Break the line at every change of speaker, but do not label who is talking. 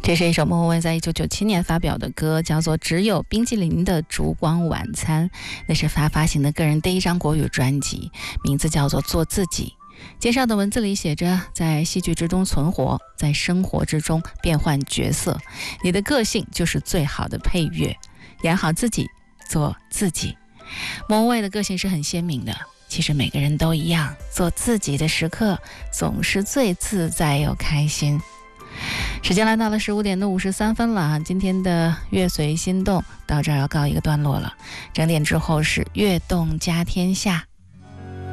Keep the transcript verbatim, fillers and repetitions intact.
这是一首莫文蔚在一九九七年发表的歌，叫做《只有冰淇淋的烛光晚餐》，那是他发行的个人第一张国语专辑，名字叫做《做自己》。介绍的文字里写着，在戏剧之中存活，在生活之中变换角色，你的个性就是最好的配乐，演好自己，做自己。莫文蔚的个性是很鲜明的，其实每个人都一样，做自己的时刻总是最自在又开心。时间来到了十五点的五十三分了啊！今天的乐随心动到这儿要告一个段落了。整点之后是悦动家天下，